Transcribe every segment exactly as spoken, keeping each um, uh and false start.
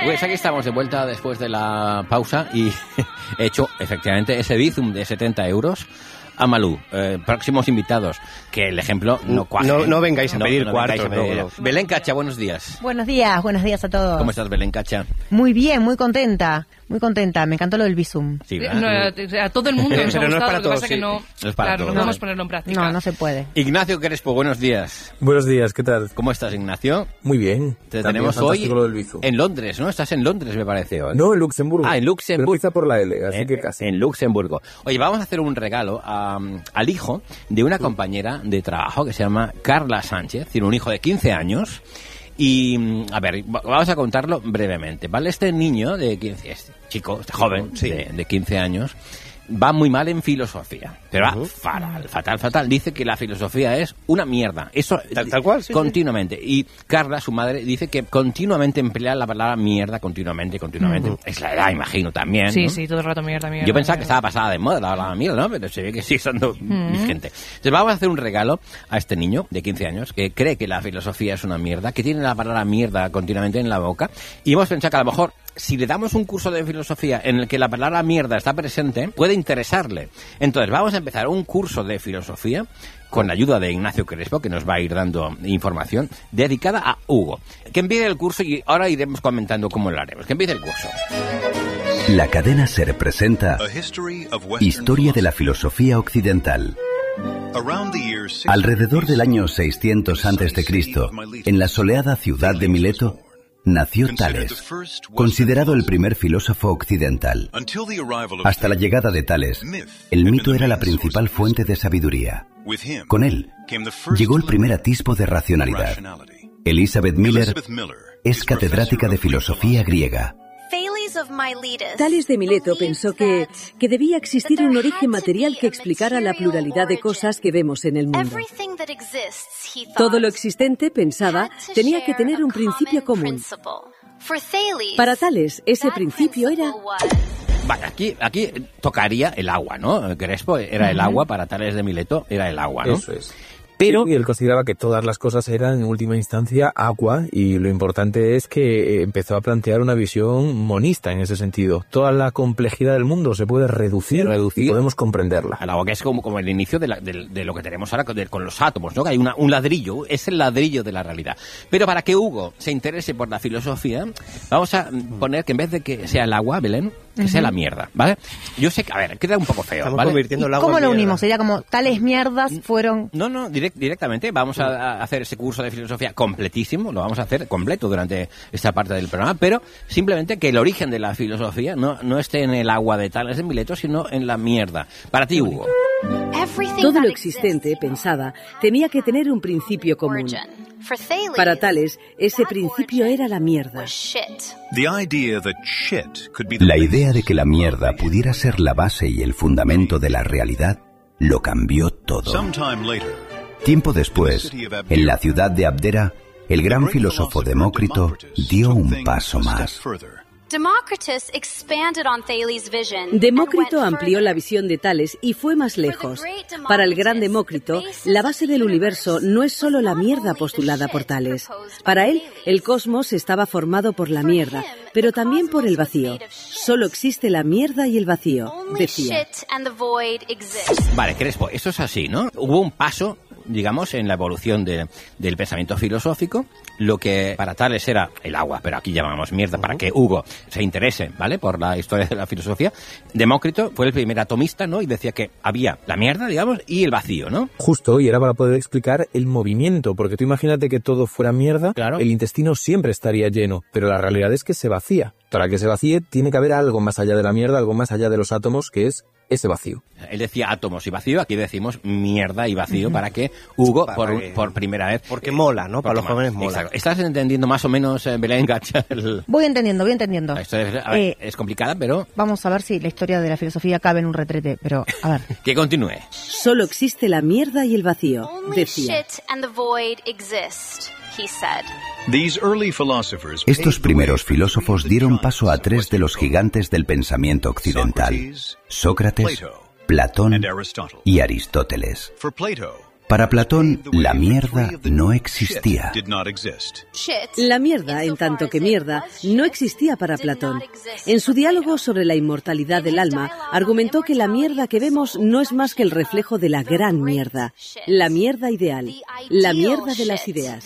Pues aquí estamos de vuelta después de la pausa y he hecho efectivamente ese bizum de setenta euros a Malú. Eh, próximos invitados, que el ejemplo no cuaje. No, no vengáis a no, pedir no cuartos. vengáis a pedir. No, no. Belén Cacha, buenos días. Buenos días, buenos días a todos. ¿Cómo estás, Belén Cacha? Muy bien, muy contenta, muy contenta. Me encantó lo del visum. Sí, no, a, a todo el mundo nos ha Pero no es gustado, para lo que todos, pasa sí. que no, No es para claro, todos. no vamos a ponerlo en práctica. No, no se puede. Ignacio Crespo, buenos días. Buenos días, ¿qué tal? ¿Cómo estás, Ignacio? Muy bien. Te También tenemos hoy fantástico lo del Bizum. en Londres, ¿no? Estás en Londres, me parece hoy. No, en Luxemburgo. Ah, en Luxemburgo. Pero empieza por la L, así Eh, que casi. En Luxemburgo. Oye, vamos a hacer un regalo a, al hijo de una compañera de trabajo que se llama Carla Sánchez, tiene un hijo de quince años. Y, a ver, vamos a contarlo brevemente, ¿vale? Este niño de quince, este chico, este joven Sí. de, de quince años, va muy mal en filosofía, pero va Uh-huh. fatal, fatal, fatal. Dice que la filosofía es una mierda. Eso Tal- tal cual, sí, continuamente. Y Carla, su madre, dice que continuamente emplea la palabra mierda, continuamente, continuamente. Uh-huh. Es la edad, imagino, también, Sí, ¿no? sí, todo el rato mierda, mierda. Yo pensaba que mierda. estaba pasada de moda la palabra mierda, ¿no? Pero se ve que sigue siendo vigente. Entonces vamos a hacer un regalo a este niño de quince años que cree que la filosofía es una mierda, que tiene la palabra mierda continuamente en la boca. Y hemos pensado que a lo mejor, si le damos un curso de filosofía en el que la palabra mierda está presente, puede interesarle. Entonces vamos a empezar un curso de filosofía con la ayuda de Ignacio Crespo, que nos va a ir dando información, dedicada a Hugo. Que empiece el curso y ahora iremos comentando cómo lo haremos. Que empiece el curso. La cadena SER presenta Historia de la filosofía occidental. Alrededor del año seiscientos antes de Cristo, en la soleada ciudad de Mileto, nació Tales, considerado el primer filósofo occidental. Hasta la llegada de Tales, el mito era la principal fuente de sabiduría. Con él, llegó el primer atisbo de racionalidad. Elizabeth Miller es catedrática de filosofía griega. Tales de Mileto pensó que, que debía existir un origen material que explicara la pluralidad de cosas que vemos en el mundo. Todo lo existente, pensaba, tenía que tener un principio común. Para Tales, ese principio era... Vale, aquí, aquí tocaría el agua, ¿no? Crespo era el agua, para Tales de Mileto era el agua, ¿no? Eso es. Pero Y él consideraba que todas las cosas eran, en última instancia, agua, y lo importante es que empezó a plantear una visión monista en ese sentido. Toda la complejidad del mundo se puede reducir, Reducir. y podemos comprenderla. al agua, que es como, como el inicio de, la- de- de lo que tenemos ahora con, de- con los átomos, ¿no? Que hay una- un ladrillo, es el ladrillo de la realidad. Pero para que Hugo se interese por la filosofía, vamos a mm, poner que en vez de que sea el agua, Belén, que sea la mierda, ¿vale? Yo sé que, a ver, queda un poco feo, Estamos ¿vale? convirtiendo el agua ¿Cómo en lo mierda. unimos? Sería como tales mierdas fueron... No, no, direct- directamente vamos a, a hacer ese curso de filosofía completísimo, lo vamos a hacer completo durante esta parte del programa, pero simplemente que el origen de la filosofía no, no esté en el agua de Tales de Mileto, sino en la mierda. Para ti, Hugo. Todo lo existente, pensaba, tenía que tener un principio común. Para Tales, ese principio era la mierda. La idea de que la mierda pudiera ser la base y el fundamento de la realidad lo cambió todo. Tiempo después, en la ciudad de Abdera, el gran filósofo Demócrito dio un paso más. Demócrito amplió la visión de Tales y fue más lejos. Para el gran Demócrito, la base del universo no es solo la mierda postulada por Tales. Para él, el cosmos estaba formado por la mierda, pero también por el vacío. Solo existe la mierda y el vacío, decía. Vale, Crespo, eso es así, ¿no? Hubo un paso, digamos, en la evolución de- del pensamiento filosófico, lo que para Tales era el agua, pero aquí llamamos mierda, para que Hugo se interese, ¿vale?, por la historia de la filosofía. Demócrito fue el primer atomista, ¿no?, y decía que había la mierda, digamos, y el vacío, ¿no? Justo, y era para poder explicar el movimiento, porque tú imagínate que todo fuera mierda, Claro. el intestino siempre estaría lleno, pero la realidad es que se vacía. Para que se vacíe, tiene que haber algo más allá de la mierda, algo más allá de los átomos, que es ese vacío. Él decía átomos y vacío, aquí decimos mierda y vacío, para que Hugo, Para por, que- por primera vez... Porque mola, ¿no? Para los Porque jóvenes mola. Exacto. ¿Estás entendiendo más o menos, eh, Belén Gacha? el- Voy entendiendo, voy entendiendo. La historia es, a ver, Eh, es complicada, pero Vamos a ver si la historia de la filosofía cabe en un retrete, pero a ver. que continúe. Solo existe la mierda y el vacío, decía. Estos primeros filósofos dieron paso a tres de los gigantes del pensamiento occidental: Sócrates, Platón y Aristóteles. Para Platón, la mierda no existía. La mierda, en tanto que mierda, no existía para Platón. En su diálogo sobre la inmortalidad del alma, argumentó que la mierda que vemos no es más que el reflejo de la gran mierda, la mierda ideal, la mierda de las ideas.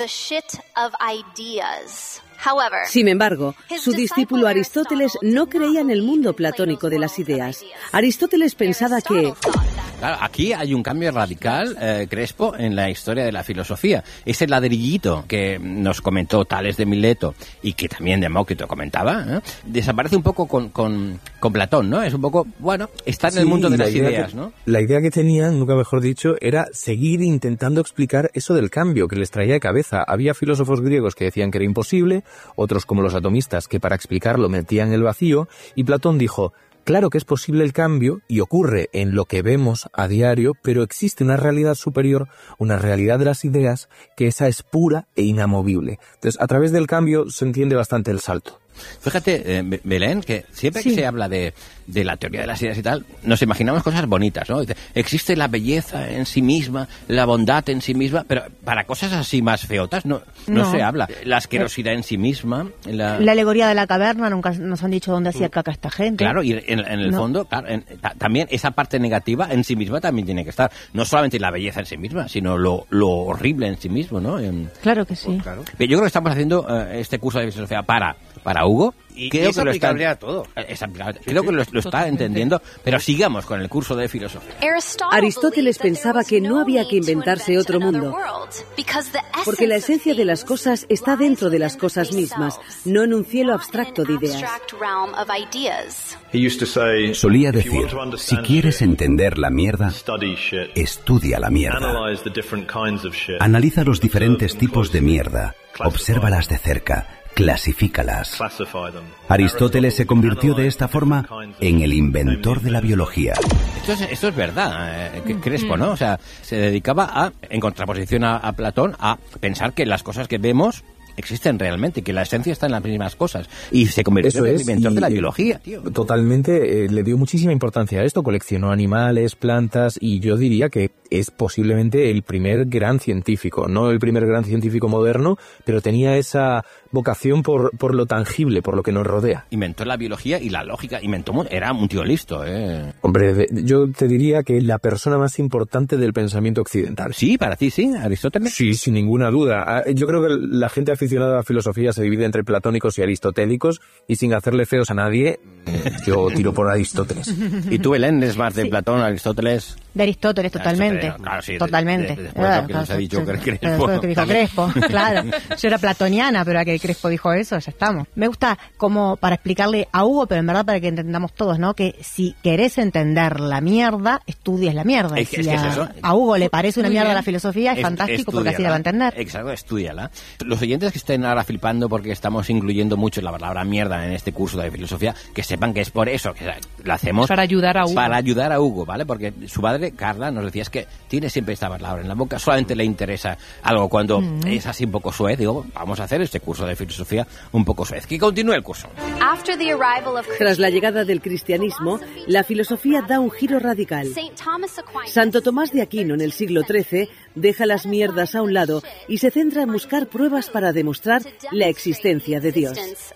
Sin embargo, su discípulo Aristóteles no creía en el mundo platónico de las ideas. Aristóteles pensaba que... Claro, aquí hay un cambio radical, eh, Crespo, en la historia de la filosofía. Ese ladrillito que nos comentó Tales de Mileto y que también Demócrito comentaba, ¿eh? desaparece un poco con, con, con Platón, ¿no? Es un poco, bueno, está en sí, el mundo de las ideas, que, ¿no? La idea que tenían, nunca mejor dicho, era seguir intentando explicar eso del cambio que les traía de cabeza. Había filósofos griegos que decían que era imposible, otros como los atomistas que para explicarlo metían el vacío, y Platón dijo... Claro que es posible el cambio y ocurre en lo que vemos a diario, pero existe una realidad superior, una realidad de las ideas, que esa es pura e inamovible. Entonces, a través del cambio se entiende bastante el salto. Fíjate, eh, Belén, que siempre sí. que se habla de, de la teoría de las ideas y tal, nos imaginamos cosas bonitas, ¿no? Existe la belleza en sí misma, la bondad en sí misma, pero para cosas así más feotas no, no, no. se habla. La asquerosidad en sí misma. La... la alegoría de la caverna, nunca nos han dicho dónde hacía caca esta gente. Claro, y en, en el no. fondo, claro, en, ta, también esa parte negativa en sí misma también tiene que estar. No solamente la belleza en sí misma, sino lo, lo horrible en sí mismo, ¿no? En, claro que sí. Pues, claro. Yo creo que estamos haciendo uh, este curso de filosofía para, para Hugo. Y creo es que lo está, aplicable a todo. Es aplicable. Creo que lo, lo está entendiendo, pero sigamos con el curso de filosofía. Aristóteles pensaba que no había que inventarse otro mundo, porque la esencia de las cosas está dentro de las cosas mismas, no en un cielo abstracto de ideas. Solía decir, si quieres entender la mierda, estudia la mierda. Analiza los diferentes tipos de mierda, obsérvalas de cerca, clasifícalas. Aristóteles se convirtió de esta forma en el inventor de la biología. Esto es, esto es verdad, eh, Crespo, ¿no? O sea, se dedicaba a, en contraposición a, a Platón, a pensar que las cosas que vemos existen realmente, que la esencia está en las mismas cosas. Y se convirtió en el inventor de la biología, tío. Totalmente, eh, le dio muchísima importancia a esto, coleccionó animales, plantas, y yo diría que es posiblemente el primer gran científico, no el primer gran científico moderno, pero tenía esa vocación por, por lo tangible, por lo que nos rodea. Inventó la biología y la lógica, inventó, era un tío listo, ¿eh? Hombre, yo te diría que la persona más importante del pensamiento occidental. Sí, para ti sí, Aristóteles. Sí, sin ninguna duda. Yo creo que la gente aficionada a la filosofía se divide entre platónicos y aristotélicos, y sin hacerle feos a nadie, yo tiro por Aristóteles. ¿Y tú, Belén, es más de sí. Platón, Aristóteles? De Aristóteles, totalmente. Aristóteles, claro, sí, totalmente. De, de, después de lo que nos ha dicho Crespo. Después de que dijo Crespo, claro. Yo era platoniana, pero a que Crespo dijo eso, ya estamos. Me gusta como para explicarle a Hugo, pero en verdad para que entendamos todos, ¿no? Que si querés entender la mierda, estudies la mierda. Es, si es que a, es eso. a Hugo le parece una mierda la filosofía, es, es fantástico porque así la va a entender. Exacto, estúdiala. Los oyentes que estén ahora flipando porque estamos incluyendo mucho la palabra mierda en este curso de filosofía, que sepan que es por eso, que lo hacemos para ayudar a Hugo. Para ayudar a Hugo, ¿vale? Porque su madre, Carla, nos decía es que tiene siempre esta palabra en la boca, solamente le interesa algo cuando mm. es así un poco suez. Digo, vamos a hacer este curso de filosofía un poco suez. Que continúe el curso. Tras la llegada del cristianismo, la filosofía da un giro radical. Santo Tomás de Aquino, en el siglo trece, deja las mierdas a un lado y se centra en buscar pruebas para demostrar la existencia de Dios.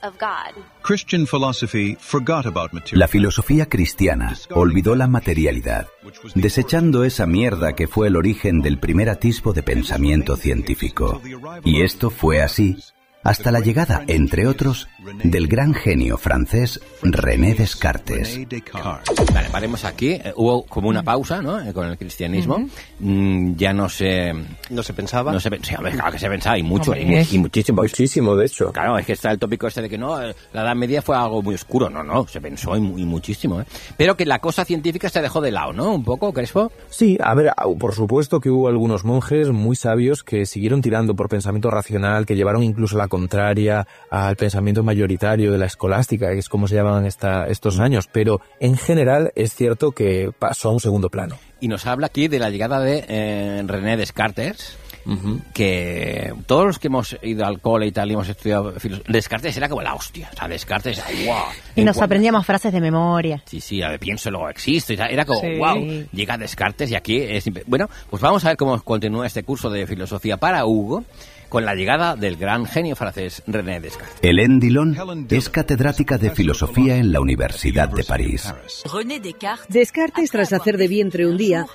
La filosofía cristiana olvidó la materialidad, desechando esa mierda que fue el origen del primer atisbo de pensamiento científico. Y esto fue así hasta la llegada, entre otros, del gran genio francés René Descartes. Vale, paremos aquí. Eh, hubo como una pausa, ¿no? Eh, con el cristianismo. Uh-huh. Mm, ya no se... ¿No se pensaba? No se pensaba, claro que se pensaba, y mucho, y, y muchísimo. Muchísimo, de hecho. Claro, es que está el tópico este de que no, la Edad Media fue algo muy oscuro. No, no, se pensó y, y muchísimo, ¿eh? Pero que la cosa científica se dejó de lado, ¿no? Un poco, Crespo. Sí, a ver, por supuesto que hubo algunos monjes muy sabios que siguieron tirando por pensamiento racional, que llevaron incluso la contraria al pensamiento mayoritario de la escolástica, que es como se llaman esta, estos años, pero en general es cierto que pasó a un segundo plano. Y nos habla aquí de la llegada de eh, René Descartes, uh-huh. que todos los que hemos ido al cole y tal y hemos estudiado filosofía, Descartes era como la hostia. O sea, Descartes, wow. Y nos aprendíamos frases de memoria. Sí, sí, a ver, pienso, luego existo. Y tal. Era como, sí. wow, llega Descartes y aquí es... Bueno, pues vamos a ver cómo continúa este curso de filosofía para Hugo, con la llegada del gran genio francés René Descartes. Hélène Dillon es catedrática de filosofía en la Universidad de París. Descartes, tras hacer de vientre un día,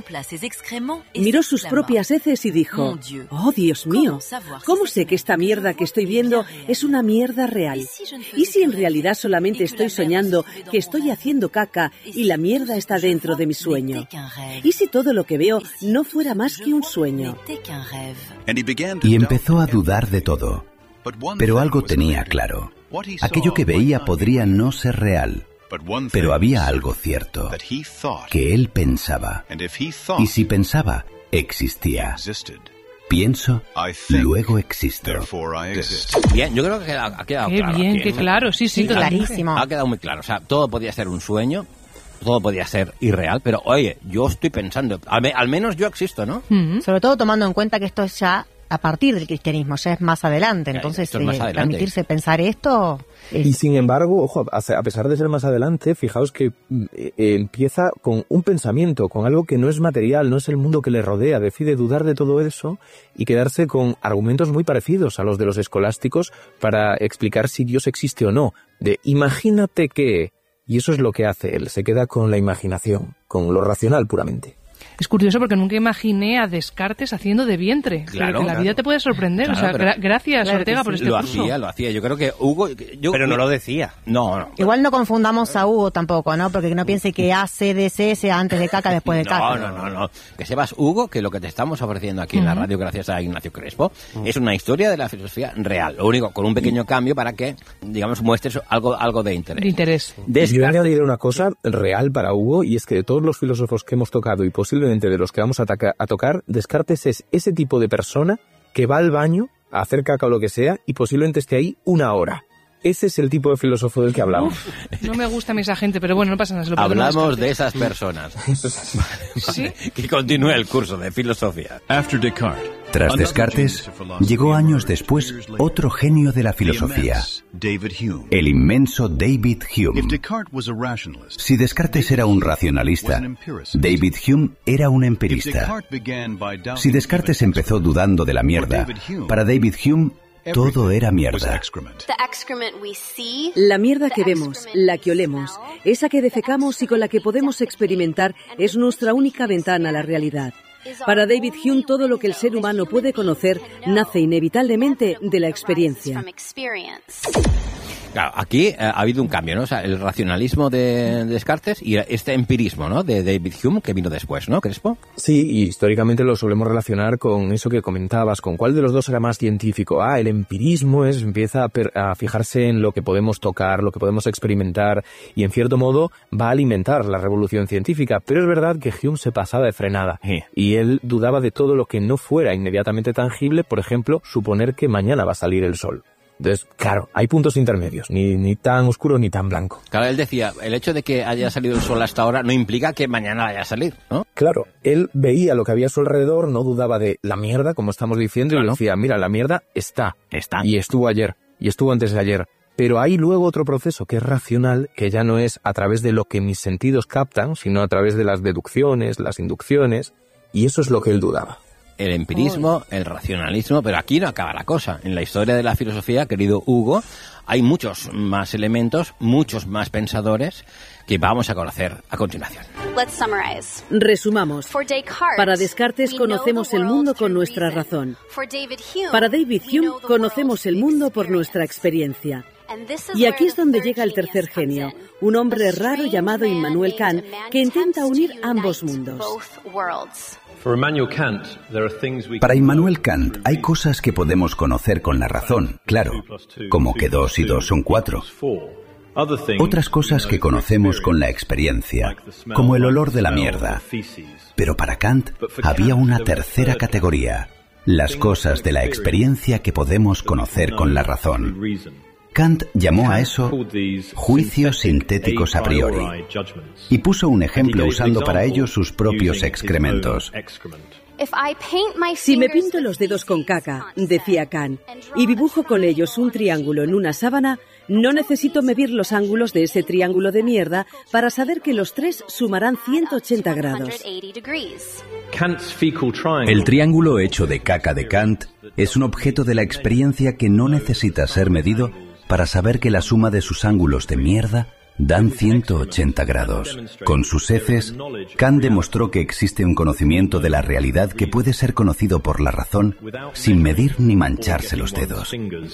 miró sus propias heces y dijo: «Oh, Dios mío, ¿cómo sé que esta mierda que estoy viendo es una mierda real? ¿Y si en realidad solamente estoy soñando que estoy haciendo caca y la mierda está dentro de mi sueño? ¿Y si todo lo que veo no fuera más que un sueño?» Y empezó a dudar de todo. Pero algo tenía claro. Aquello que veía podría no ser real. Pero había algo cierto, que él pensaba. Y si pensaba, existía. Pienso, luego existo. Bien, yo creo que ha quedado qué claro. Qué bien, aquí, qué ¿no? claro, sí, sí, Clarísimo. Ha quedado muy claro. O sea, todo podía ser un sueño, todo podía ser irreal, pero oye, yo estoy pensando, al, me, al menos yo existo, ¿no? Mm-hmm. Sobre todo tomando en cuenta que esto es ya a partir del cristianismo, ya es más adelante. Entonces, esto es más eh, adelante. permitirse pensar esto... Es... Y sin embargo, ojo, a pesar de ser más adelante, fijaos que eh, empieza con un pensamiento, con algo que no es material, no es el mundo que le rodea, decide dudar de todo eso y quedarse con argumentos muy parecidos a los de los escolásticos para explicar si Dios existe o no. De imagínate que... Y eso es lo que hace él, se queda con la imaginación, con lo racional puramente. Es curioso porque nunca imaginé a Descartes haciendo de vientre. Claro, que la claro. vida te puede sorprender. Claro, o sea, pero- gra- gracias, Claro Ortega, que por sí. este Lo curso. hacía, lo hacía. Yo creo que Hugo... Yo, Pero no lo decía. No, no. Igual no confundamos a Hugo tampoco, ¿no? Porque no piense que A, C, D, C sea antes de caca, después de caca. No, no, no, no. Que sepas, Hugo, que lo que te estamos ofreciendo aquí en la radio, gracias a Ignacio Crespo, es una historia de la filosofía real. Lo único, con un pequeño cambio para que, digamos, muestres algo, algo de interés. De interés. Yo Descartes- añadiré una cosa real para Hugo, y es que de todos los filósofos que hemos tocado y posiblemente de los que vamos a, ataca- a tocar, Descartes es ese tipo de persona que va al baño a hacer caca o lo que sea y posiblemente esté ahí una hora. Ese es el tipo de filósofo del que hablamos. No me gusta a mí esa gente, pero bueno, no pasa nada. se lo perdono a Hablamos de Descartes. esas personas. ¿Sí? Vale, que continúe el curso de filosofía. Tras Descartes, llegó años después otro genio de la filosofía, el inmenso David Hume. Si Descartes era un racionalista, David Hume era un empirista. Si Descartes empezó dudando de la mierda, para David Hume todo era mierda. La mierda que vemos, la que olemos, esa que defecamos y con la que podemos experimentar es nuestra única ventana a la realidad. Para David Hume, todo lo que el ser humano puede conocer nace inevitablemente de la experiencia. Claro, aquí eh, ha habido un cambio, ¿no? O sea, el racionalismo de Descartes y este empirismo, ¿no? De David Hume, que vino después, ¿no, Crespo? Sí, y históricamente lo solemos relacionar con eso que comentabas, con cuál de los dos era más científico. Ah, el empirismo es, empieza a, per, a fijarse en lo que podemos tocar, lo que podemos experimentar, y en cierto modo va a alimentar la revolución científica. Pero es verdad que Hume se pasaba de frenada, Sí. y él dudaba de todo lo que no fuera inmediatamente tangible, por ejemplo, suponer que mañana va a salir el sol. Entonces, claro, hay puntos intermedios, ni, ni tan oscuro ni tan blanco. Claro, él decía, el hecho de que haya salido el sol hasta ahora no implica que mañana vaya a salir, ¿no? Claro, él veía lo que había a su alrededor, no dudaba de la mierda, como estamos diciendo, Claro. y decía, mira, la mierda está. Está. Y estuvo ayer, y estuvo antes de ayer. Pero hay luego otro proceso que es racional, que ya no es a través de lo que mis sentidos captan, sino a través de las deducciones, las inducciones, y eso es lo que él dudaba. El empirismo, el racionalismo, pero aquí no acaba la cosa. En la historia de la filosofía, querido Hugo, hay muchos más elementos, muchos más pensadores que vamos a conocer a continuación. Resumamos. Para Descartes conocemos el mundo con nuestra razón. Para David Hume conocemos el mundo por nuestra experiencia. Y aquí es donde llega el tercer genio, un hombre raro llamado Immanuel Kant, que intenta unir ambos mundos. Para Immanuel Kant hay cosas que podemos conocer con la razón, claro, como que dos y dos son cuatro. Otras cosas que conocemos con la experiencia, como el olor de la mierda. Pero para Kant había una tercera categoría, las cosas de la experiencia que podemos conocer con la razón. Kant llamó a eso juicios sintéticos a priori y puso un ejemplo usando para ello sus propios excrementos. Si me pinto los dedos con caca, decía Kant, y dibujo con ellos un triángulo en una sábana, no necesito medir los ángulos de ese triángulo de mierda para saber que los tres sumarán ciento ochenta grados. El triángulo hecho de caca de Kant es un objeto de la experiencia que no necesita ser medido para saber que la suma de sus ángulos de mierda dan ciento ochenta grados. Con sus heces, Kant demostró que existe un conocimiento de la realidad que puede ser conocido por la razón sin medir ni mancharse los dedos.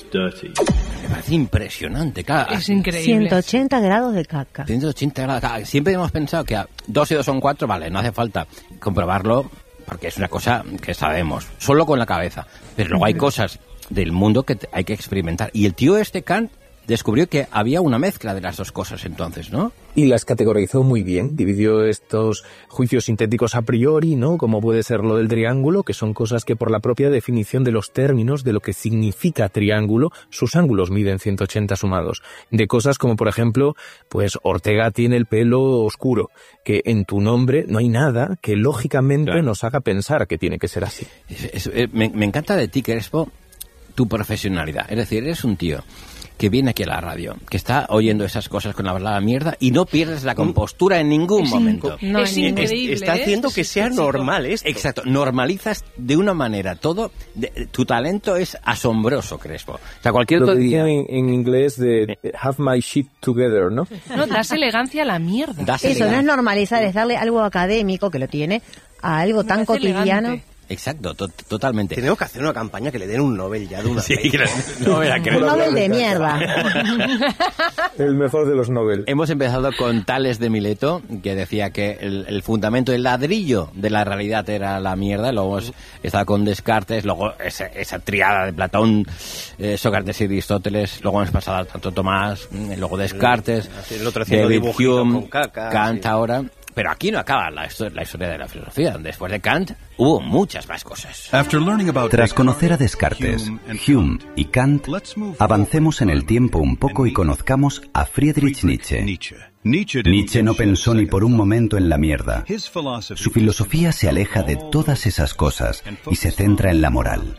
Me parece impresionante, claro. Es increíble. ciento ochenta grados de caca. ciento ochenta grados. Claro, siempre hemos pensado que a dos y dos son cuatro, vale, no hace falta comprobarlo porque es una cosa que sabemos, solo con la cabeza. Pero luego hay cosas del mundo que hay que experimentar. Y el tío este, Kant, descubrió que había una mezcla de las dos cosas entonces, ¿no? Y las categorizó muy bien, dividió estos juicios sintéticos a priori, ¿no? Como puede ser lo del triángulo, que son cosas que por la propia definición de los términos, de lo que significa triángulo, sus ángulos miden ciento ochenta sumados. De cosas como, por ejemplo, pues Ortega tiene el pelo oscuro, que en tu nombre no hay nada que lógicamente claro. nos haga pensar que tiene que ser así. Es, es, me, me encanta de ti, Crespo, tu profesionalidad. Es decir, eres un tío que viene aquí a la radio, que está oyendo esas cosas con la verdad mierda y no pierdes la compostura en ningún es momento. No, es increíble. Está haciendo ¿eh? que sea normal esto. Exacto, normalizas de una manera todo. De, tu talento es asombroso, Crespo. O sea, cualquier Lo otro que día... en, en inglés de have my shit together, ¿no? No, das elegancia a la mierda. Das Eso elegancia. no es normalizar, es darle algo académico que lo tiene a algo Me tan parece cotidiano. elegante. Exacto, to totalmente. Tenemos que hacer una campaña que le den un Nobel ya de una Sí, vez. que no, mira, que Un Nobel de mierda. El mejor de los Nobel. Hemos empezado con Tales de Mileto, que decía que el, el fundamento, el ladrillo de la realidad era la mierda. Luego hemos estado con Descartes, luego esa, esa triada de Platón, eh, Sócrates y Aristóteles. Luego hemos pasado a Santo Tomás, luego Descartes, el otro haciendo David dibujitos Hume, con caca, Kant sí. ahora. Pero aquí no acaba la, la historia de la filosofía. Después de Kant hubo muchas más cosas. Tras conocer a Descartes, Hume y Kant, avancemos en el tiempo un poco y conozcamos a Friedrich Nietzsche. Nietzsche no pensó ni por un momento en la mierda. Su filosofía se aleja de todas esas cosas y se centra en la moral.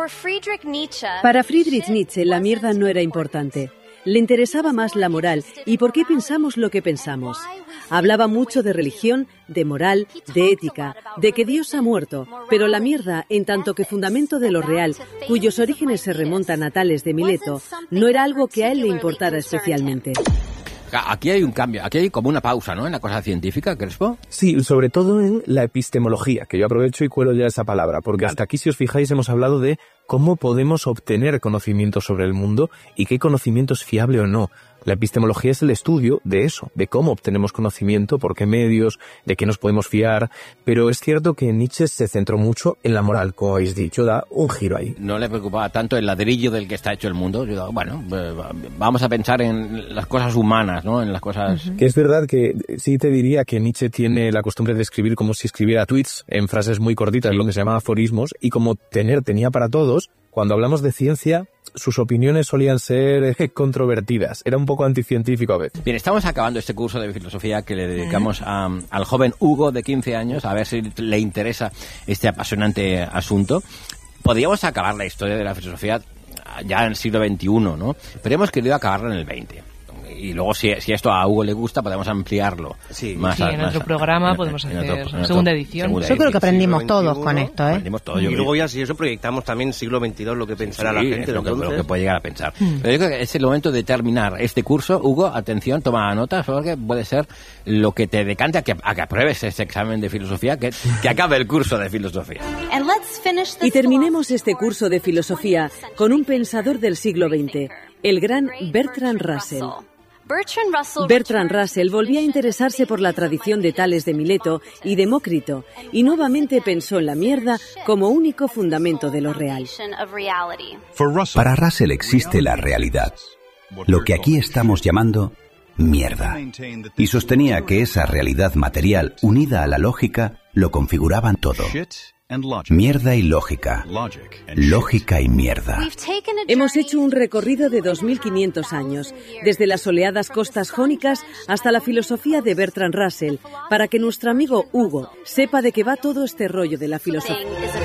Para Friedrich Nietzsche, la mierda no era importante. Le interesaba más la moral y por qué pensamos lo que pensamos. Hablaba mucho de religión, de moral, de ética, de que Dios ha muerto, pero la mierda, en tanto que fundamento de lo real, cuyos orígenes se remontan a Tales de Mileto, no era algo que a él le importara especialmente. Aquí hay un cambio, aquí hay como una pausa, ¿no? En la cosa científica, Crespo. Sí, sobre todo en la epistemología, que yo aprovecho y cuelo ya esa palabra, porque hasta aquí, si os fijáis, hemos hablado de cómo podemos obtener conocimiento sobre el mundo y qué conocimiento es fiable o no. La epistemología es el estudio de eso, de cómo obtenemos conocimiento, por qué medios, de qué nos podemos fiar, pero es cierto que Nietzsche se centró mucho en la moral, como habéis dicho, da un giro ahí. No le preocupaba tanto el ladrillo del que está hecho el mundo. Yo digo, bueno, eh, vamos a pensar en las cosas humanas, ¿no? En las cosas... Que es verdad que sí te diría que Nietzsche tiene la costumbre de escribir como si escribiera tweets en frases muy cortitas, lo que se llama aforismos, y como tener tenía para todos, cuando hablamos de ciencia, sus opiniones solían ser eh, controvertidas. Era un poco anticientífico a veces. Bien, estamos acabando este curso de filosofía que le dedicamos a, al joven Hugo de quince años, a ver si le interesa este apasionante asunto. Podríamos acabar la historia de la filosofía ya en el siglo veintiuno, ¿no? Pero hemos querido acabarla en el veinte. Y luego, si, si esto a Hugo le gusta, podemos ampliarlo. Sí, más sí a, en más otro a, programa en, podemos en hacer otro, en segunda edición. segunda Yo creo que aprendimos siglo todos veintiuno, con esto, ¿eh? Aprendimos todo, yo y creo. luego ya, si eso proyectamos también siglo veintidós, lo que pensará Sí, la gente. lo que, entonces. lo que puede llegar a pensar. Mm. Pero yo creo que es el momento de terminar este curso. Hugo, atención, toma nota, porque puede ser lo que te decante a que, a que apruebes ese examen de filosofía, que, que acabe el curso de filosofía. Y terminemos este curso de filosofía con un pensador del siglo veinte, el gran Bertrand Russell. Bertrand Russell volvía a interesarse por la tradición de Tales de Mileto y Demócrito, y nuevamente pensó en la mierda como único fundamento de lo real. Para Russell existe la realidad, lo que aquí estamos llamando mierda, y sostenía que esa realidad material unida a la lógica lo configuraban todo. Mierda y lógica. Lógica y mierda. Hemos hecho un recorrido de dos mil quinientos años, desde las soleadas costas jónicas hasta la filosofía de Bertrand Russell, para que nuestro amigo Hugo sepa de qué va todo este rollo de la filosofía.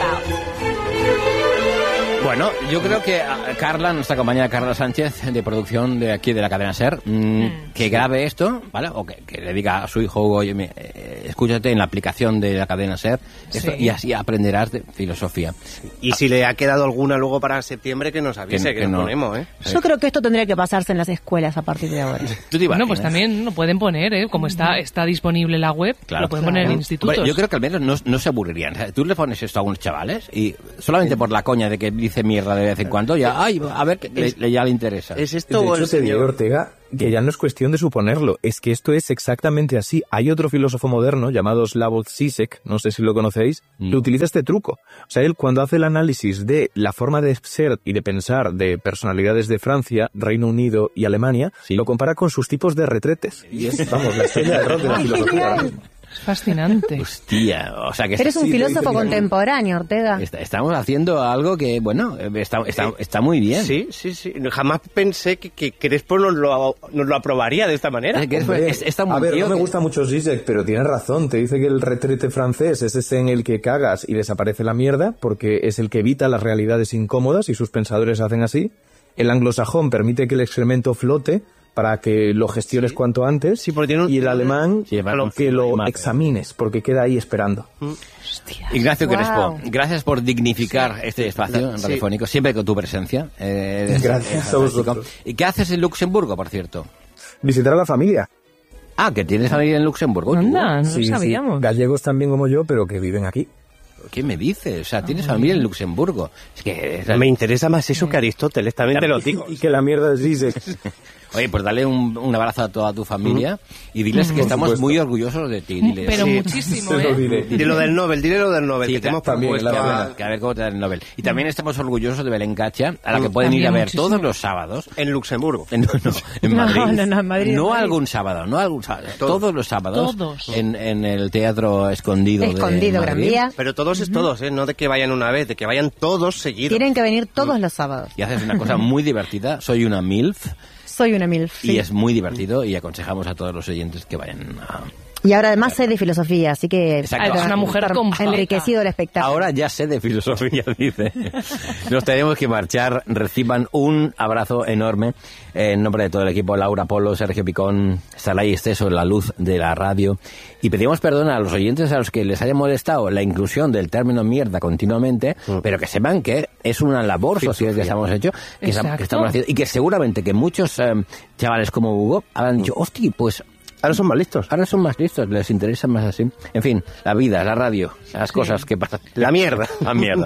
Bueno, yo creo que a Carla, nuestra compañera Carla Sánchez, de producción de aquí de la cadena SER, mmm, que grabe esto, ¿vale? O que, que le diga a su hijo, Hugo, oye, eh, escúchate en la aplicación de la cadena SER, esto, sí. Y así aprenderás de filosofía. Y si le ha quedado alguna luego para septiembre, que nos avise, que, que, que nos no. ponemos, ¿eh? Yo creo que esto tendría que pasarse en las escuelas a partir de ahora. Bueno, pues también lo pueden poner, ¿eh? Como está está disponible la web, claro, lo pueden claro. poner en institutos. Hombre, yo creo que al menos no, no se aburrirían. O sea, tú le pones esto a unos chavales y solamente por la coña de que dice mierda de vez en cuando, ya, ay, a ver, que le, le, ya le interesa. ¿Es esto de o hecho, el te señor? digo, Ortega, que ya no es cuestión de suponerlo, es que esto es exactamente así. Hay otro filósofo moderno llamado Slavoj Žižek, no sé si lo conocéis, mm. que utiliza este truco. O sea, él cuando hace el análisis de la forma de ser y de pensar de personalidades de Francia, Reino Unido y Alemania, sí. lo compara con sus tipos de retretes. Y es, vamos, la estrella de rock de la filosofía. Es fascinante. Hostia, o sea que... Eres un sí, filósofo sí, contemporáneo, Ortega. Está, estamos haciendo algo que, bueno, está, está, está muy bien. Sí, sí, sí. Jamás pensé que, que Crespo nos lo, nos lo aprobaría de esta manera. Es que Hombre, es, está muy a ver, no me que... gusta mucho Zizek, pero tienes razón. Te dice que el retrete francés es ese en el que cagas y desaparece la mierda, porque es el que evita las realidades incómodas y sus pensadores hacen así. El anglosajón permite que el excremento flote para que lo gestiones sí. cuanto antes, sí, porque tiene un... y el alemán sí, que lo examines, porque queda ahí esperando. Hostia. Ignacio wow. Crespo, gracias por dignificar sí. este espacio sí. radiofónico, siempre con tu presencia. Eh, gracias es, a vosotros. ¿Y qué haces en Luxemburgo, por cierto? Visitar a la familia. Ah, que tienes familia en Luxemburgo. Anda, no sí, sabíamos. Sí. Gallegos también como yo, pero que viven aquí. ¿Qué me dices? O sea, tienes familia en Luxemburgo. Es que me interesa más eso que Aristóteles, también te lo digo. Y que la mierda es Zizek. Oye, pues dale un, un abrazo a toda tu familia mm. y diles mm. que Por estamos supuesto. muy orgullosos de ti. Diles. Pero sí. muchísimo, ¿eh? Dile, dile lo del Nobel, dile lo del Nobel, sí, que te hemos también, propuesto. A ver, que a ver cómo te da el Nobel. Y también estamos orgullosos de Belén Cacha, a la que pueden también ir a ver muchísimo. todos los sábados. En Luxemburgo. No, no, en Madrid. No, no, no, en Madrid. No en Madrid. algún sábado, no algún sábado. Todos, todos los sábados. Todos. En, en el Teatro Escondido, Escondido de Gran Madrid. Vía. Pero todos es todos, ¿eh? No de que vayan una vez, de que vayan todos seguidos. Tienen que venir todos los sábados. Y haces una cosa muy divertida. Soy una MILF. Soy una MILF. Sí. Y es muy divertido y aconsejamos a todos los oyentes que vayan a... Y ahora además sé de filosofía, así que Exacto. Es una mujer completa. enriquecido el espectáculo. Ahora ya sé de filosofía, dice. Nos tenemos que marchar. Reciban un abrazo enorme en nombre de todo el equipo. Laura Polo, Sergio Picón, Salai Esteso, la luz de la radio. Y pedimos perdón a los oyentes a los que les haya molestado la inclusión del término mierda continuamente, mm. pero que sepan que es una labor social que estamos hecho, que, que estamos haciendo, y que seguramente que muchos eh, chavales como Hugo habrán dicho, hostia, pues... Ahora son más listos. Ahora son más listos, les interesa más así. En fin, la vida, la radio, las sí. cosas que pasan. La mierda. La mierda.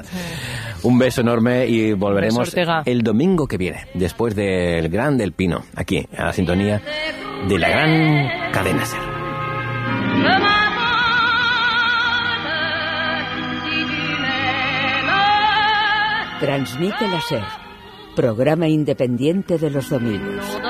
Un beso enorme y volveremos beso, el domingo que viene, después del Gran del Pino, aquí, a la sintonía de la gran cadena SER. Transmite la SER, programa independiente de los domingos.